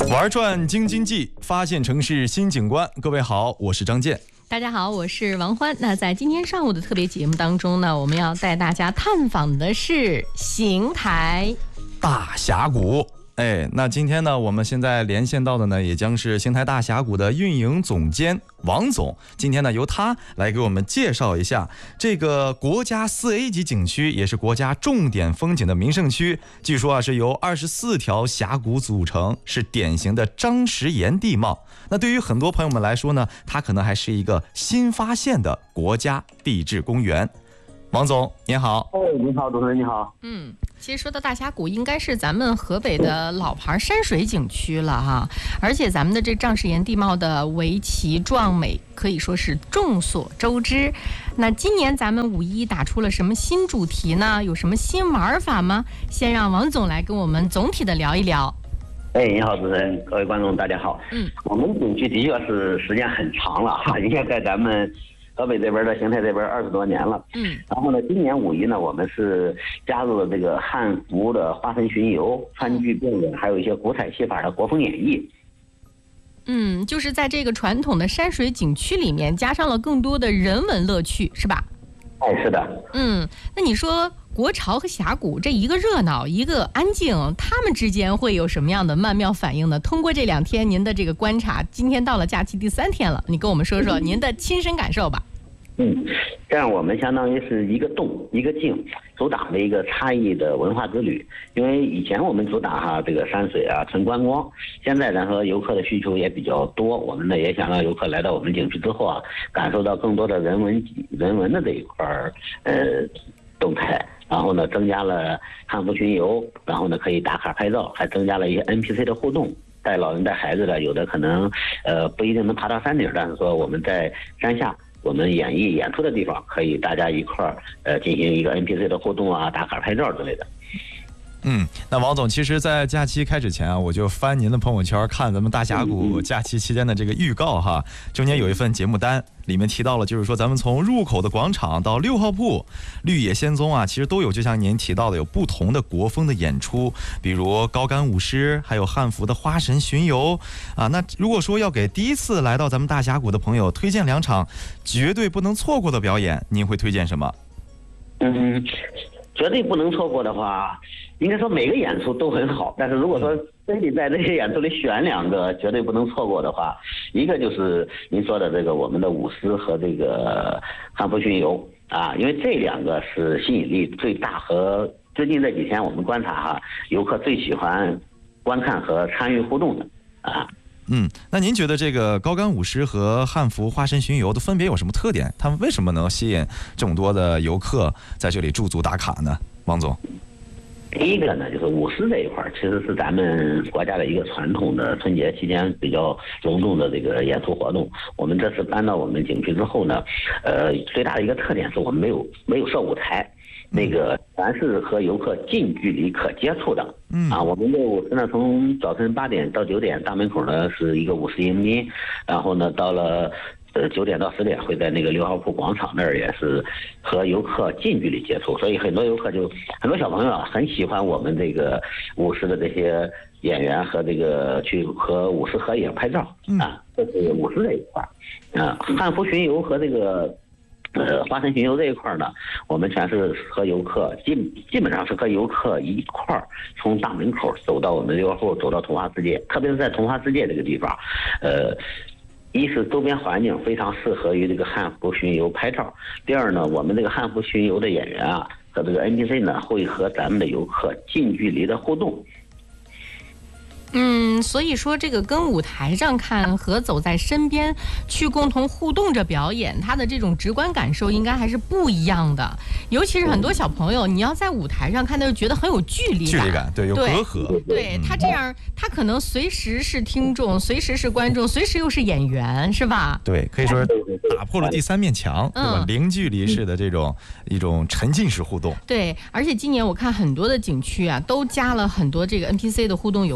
玩转京津冀，发现城市新景观。各位好，我是张健。 大家好，我是王欢。那在今天上午的特别节目当中呢，我们要带大家探访的是邢台大峡谷。那今天呢，我们现在连线到的呢，也将是邢台大峡谷的运营总监王总。今天呢，由他来给我们介绍一下这个国家4A 级景区，也是国家重点风景的名胜区。据说是由24条峡谷组成，是典型的张石岩地貌。那对于很多朋友们来说呢，它可能还是一个新发现的国家地质公园。王总您好。 你好，主持人你好。 其实说到大峡谷，应该是咱们河北的老牌山水景区了哈，而且咱们的这张石岩地貌的围棋壮美，可以说是众所周知。那今年咱们5·1打出了什么新主题呢？有什么新玩法吗？先让王总来跟我们总体的聊一聊。 你好，主持人，各位观众，大家好。我们景区的确是时间很长了哈，应该在咱们河北这边的邢台这边20多年了。然后呢，今年5·1呢，我们是加入了这个汉服的花神巡游、川剧表演，还有一些古彩戏法的国风演绎。 就是在这个传统的山水景区里面，加上了更多的人文乐趣，是吧？ 是的。 那你说国潮和峡谷这一个热闹，一个安静，他们之间会有什么样的曼妙反应呢？通过这2天您的这个观察，今天到了假期第3天了，你跟我们说说您的亲身感受吧。 这样我们相当于是一个动一个静，主打的一个差异的文化之旅。因为以前我们主打这个山水啊，纯观光，现在咱说游客的需求也比较多，我们呢也想让游客来到我们景区之后啊，感受到更多的人文的这一块动态。然后呢，增加了汉服巡游，然后呢可以打卡拍照，还增加了一些 NPC 的互动。带老人带孩子的，有的可能不一定能爬到山顶，但是说我们在山下。我们演出的地方，可以大家一块进行一个 NPC 的互动啊，打卡拍照之类的。 那王总，其实在假期开始前啊，我就翻您的朋友圈看咱们大峡谷假期期间的这个预告哈，中间有一份节目单，里面提到了就是说咱们从入口的广场到6号铺、绿野仙踪啊，其实都有就像您提到的有不同的国风的演出，比如高杆舞狮，还有汉服的花神巡游啊。那如果说要给第一次来到咱们大峡谷的朋友推荐2场绝对不能错过的表演，您会推荐什么？ 绝对不能错过的话，应该说每个演出都很好，但是如果说非得在这些演出里选2个绝对不能错过的话，一个就是您说的这个我们的舞狮和这个汉服巡游啊，因为这2个是吸引力最大和最近这几天我们观察哈，游客最喜欢观看和参与互动的啊。 那您觉得这个高杆舞狮和汉服花神巡游的分别有什么特点？他们为什么能吸引这么多的游客在这里驻足打卡呢？王总。 第一个呢，就是舞狮这一块，其实是咱们国家的一个传统的春节期间比较隆重的这个演出活动。我们这次搬到我们景区之后呢，最大的一个特点是我们没有设舞台。那个全是和游客近距离可接触的。我们的舞狮呢，从早晨8点到9点，大门口呢是一个舞狮迎宾，然后呢到了9点到10点会在那个6号铺广场那儿也是和游客近距离接触，所以很多小朋友啊很喜欢我们这个舞狮的这些演员和这个去和舞狮合影拍照这是舞狮这一块汉服巡游和这个花神巡游这一块呢，我们全是和游客基本上是和游客一块儿从大门口走到我们6号铺，走到童话世界，特别是在童话世界这个地方，一是周边环境非常适合于这个汉服巡游拍照，第二呢，我们这个汉服巡游的演员啊和这个 NPC 呢会和咱们的游客近距离的互动。 所以说这个跟舞台上看和走在身边去共同互动着表演，它的这种直观感受应该还是不一样的。尤其是很多小朋友，你要在舞台上看，他就觉得很有距离感， 对，有隔阂。 对，他这样，他可能随时是听众，随时是观众，随时又是演员，是吧？ 对，可以说打破了第3面墙，对吧？零距离式的这种一种沉浸式互动。 对，而且今年我看很多的景区啊，都加了很多这个 NPC 的互动游戏。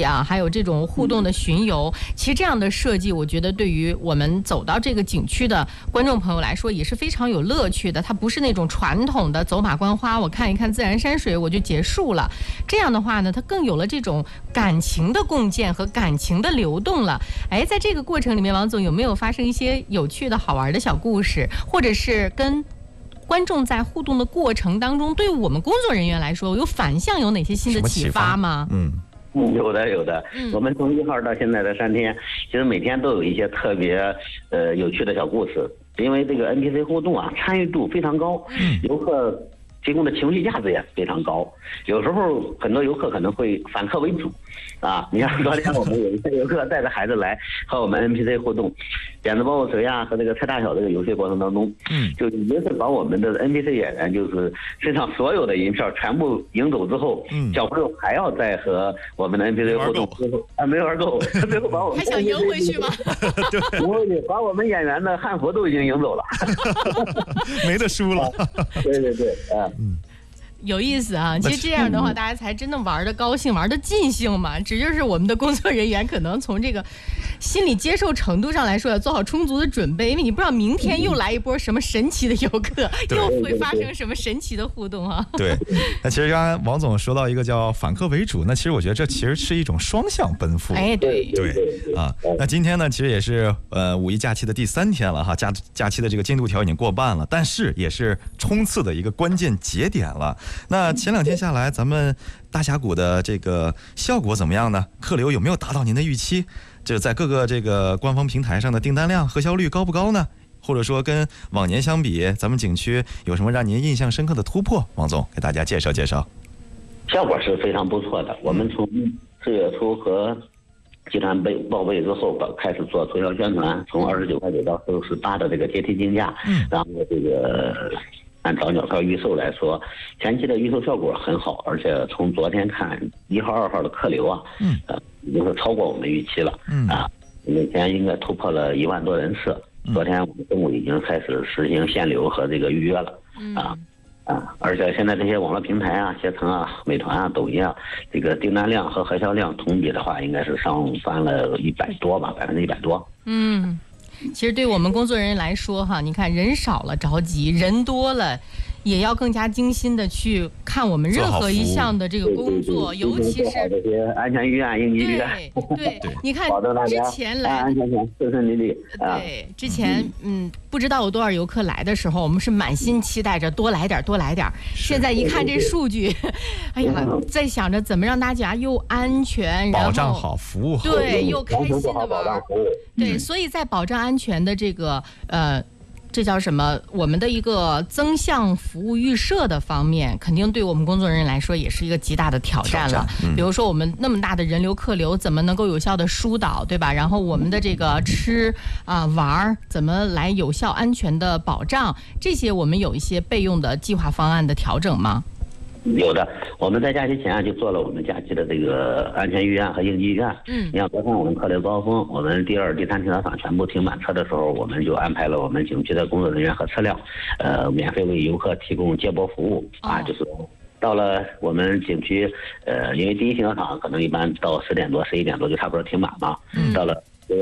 啊，还有这种互动的巡游，其实这样的设计，我觉得对于我们走到这个景区的观众朋友来说也是非常有乐趣的。它不是那种传统的走马观花，我看一看自然山水我就结束了。这样的话呢，它更有了这种感情的共建和感情的流动了。哎，在这个过程里面，王总有没有发生一些有趣的好玩的小故事，或者是跟观众在互动的过程当中，对我们工作人员来说有反向有哪些新的启发吗？ 有的，我们从1号到现在的3天，其实每天都有一些特别有趣的小故事，因为这个 NPC 互动啊，参与度非常高，游客提供的情绪价值也非常高。有时候很多游客可能会反客为主啊，你像昨天我们有一些游客带着孩子来和我们 NPC 互动，点子包括谁啊和这个猜大小这个游戏过程当中，就已经是把我们的 NPC 演员就是身上所有的银票全部赢走之后，小朋友还要再和我们的 NPC 互动之后没玩够，最后把我们还想赢回去吗？ 对，把我们演员的汉服都已经赢走了， 没得输了。 对， 有意思啊！其实这样的话，大家才真的玩的高兴，玩的尽兴嘛。只就是我们的工作人员可能从这个心理接受程度上来说，要做好充足的准备，因为你不知道明天又来一波什么神奇的游客，又会发生什么神奇的互动啊！ 对，那其实刚才王总说到一个叫反客为主，那其实我觉得这其实是一种双向奔赴。 哎，对啊，那今天呢，其实也是五一假期的第3天了哈，假期的这个进度条已经过半了，但是也是冲刺的一个关键节点了。那前2天下来，咱们大峡谷的这个效果怎么样呢？客流有没有达到您的预期？这在各个这个官方平台上的订单量、核销率高不高呢？或者说跟往年相比，咱们景区有什么让您印象深刻的突破？王总给大家介绍介绍。 效果是非常不错的。我们从4月初和集团报备之后，开始做促销宣传，从29.9到48的这个阶梯竞价，然后这个按早鸟票预售来说，前期的预售效果很好，而且从昨天看1号、2号的客流啊，已经是超过我们预期了，每天应该突破了1万多人次。昨天我们中午已经开始实行限流和这个预约了，而且现在这些网络平台啊，携程啊、美团啊、抖音啊，这个订单量和核销量同比的话，应该是上翻了100多吧，100%多。 其实对我们工作人员来说哈，你看人少了着急，人多了也要更加精心的去看我们任何一项的这个工作，尤其是这些安全预案、应急预案。 对，你看之前来安全顺顺利利。 对，之前不知道有多少游客来的时候，我们是满心期待着多来点。现在一看这数据，哎呀，在想着怎么让大家又安全，然后保障好服务好， 对，又开心的玩。对，所以在保障安全的这个这叫什么？我们的一个增项服务预设的方面，肯定对我们工作人员来说也是一个极大的挑战了。比如说我们那么大的人流客流，怎么能够有效的疏导，对吧？然后我们的这个吃玩怎么来有效安全的保障，这些我们有一些备用的计划方案的调整吗？ 有的，我们在假期前就做了我们假期的这个安全预案和应急预案。你像昨天我们客流高峰，我们第2、第3停车场全部停满车的时候，我们就安排了我们景区的工作人员和车辆，免费为游客提供接驳服务就是到了我们景区，因为第1停车场可能一般到10点多、11点多就差不多停满嘛，到了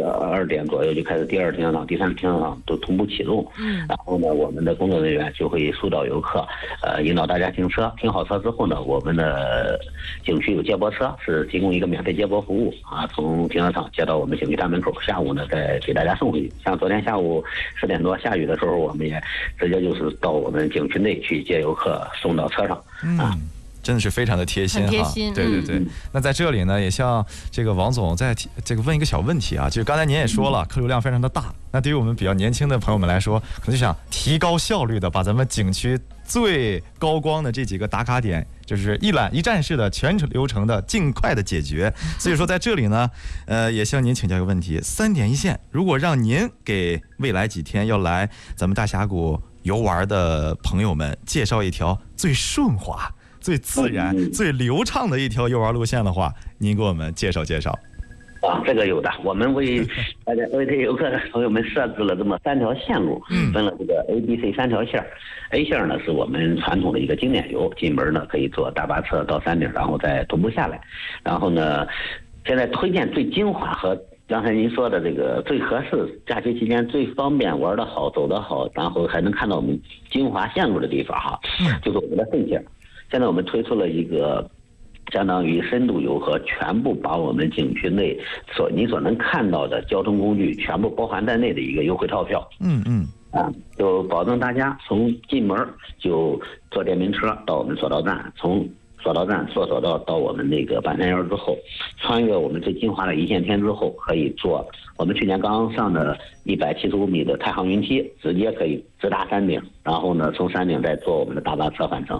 2点左右就开始第2停车场、第3停车场都同步启动。然后呢，我们的工作人员就会疏导游客，引导大家停车。停好车之后呢，我们的景区有接驳车，是提供一个免费接驳服务从停车场接到我们景区大门口，下午呢再给大家送回去。像昨天下午10点多下雨的时候，我们也直接就是到我们景区内去接游客送到车上真的是非常的贴心哈，对。那在这里呢，也向这个王总再这个问一个小问题啊，就是刚才您也说了，客流量非常的大，那对于我们比较年轻的朋友们来说，可能就想提高效率的把咱们景区最高光的这几个打卡点，就是一站式的全程流程的尽快的解决。所以说在这里呢，也向您请教一个问题：3点一线，如果让您给未来几天要来咱们大峡谷游玩的朋友们介绍一条最顺滑、最自然、最流畅的一条游玩路线的话，您给我们介绍介绍。 这个有的，我们为大家为这游客的朋友们设置了这么3条线路，分了这个 A、B、C 3条线。A 线呢是我们传统的一个经典游，进门呢可以坐大巴车到山顶，然后再徒步下来。然后呢， 现在推荐最精华和刚才您说的这个最合适，假期期间最方便玩得好、走得好，然后还能看到我们精华线路的地方哈，就是我们的圣线。现在我们推出了一个相当于深度游和全部把我们景区内你所能看到的交通工具全部包含在内的一个优惠套票。就保证大家从进门就坐电瓶车到我们索道站，从索道站坐索道到我们那个半山腰之后，穿越我们最精华的一线天之后，可以坐我们去年刚上的175米的太行云梯，直接可以直达山顶，然后呢从山顶再坐我们的大巴车返程。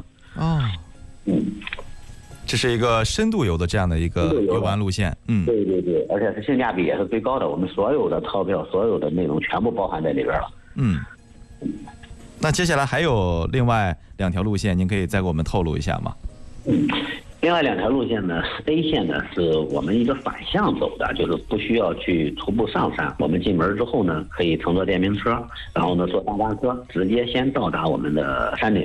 这是一个深度游的这样的一个游玩路线。 对对对，而且是性价比也是最高的，我们所有的套票、所有的内容全部包含在里边了。 那接下来还有另外2条路线，您可以再给我们透露一下吗？ 另外2条路线呢 ，A 线呢是我们一个反向走的，就是不需要去徒步上山，我们进门之后呢，可以乘坐电瓶车，然后呢坐大巴车，直接先到达我们的山顶。